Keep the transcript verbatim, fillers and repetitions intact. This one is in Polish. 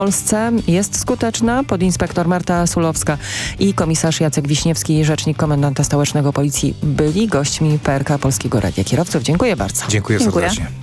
Polsce jest skuteczna. Podinspektor Marta Sulowska i komisarz Jacek Wiśniewski, rzecznik komendanta stołecznego Policji byli gośćmi P R K Polskiego Radia Kierowców. Dziękuję bardzo. Dziękuję, Dziękuję. serdecznie.